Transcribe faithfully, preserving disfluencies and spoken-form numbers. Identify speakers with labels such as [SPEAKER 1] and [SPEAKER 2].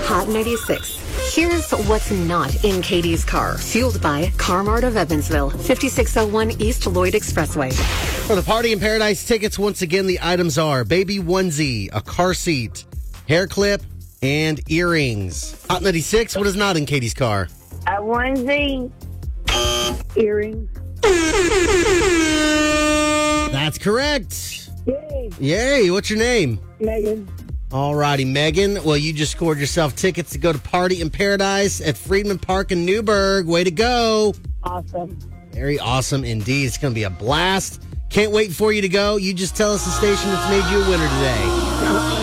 [SPEAKER 1] Hot ninety-six. Here's what's not in Katie's car. Fueled by Carmart of Evansville, fifty-six oh one East Lloyd Expressway.
[SPEAKER 2] For the Party in Paradise tickets, once again, the items are baby onesie, a car seat, hair clip, and earrings. Hot ninety-six, what is not in Katie's car?
[SPEAKER 3] A onesie.
[SPEAKER 4] Earrings.
[SPEAKER 2] That's correct.
[SPEAKER 4] Yay.
[SPEAKER 2] Yay, what's your name?
[SPEAKER 4] Megan.
[SPEAKER 2] All righty, Megan. Well, you just scored yourself tickets to go to Party in Paradise at Friedman Park in Newburgh. Way to go.
[SPEAKER 4] Awesome.
[SPEAKER 2] Very awesome indeed. It's going to be a blast. Can't wait for you to go. You just tell us the station that's made you a winner today.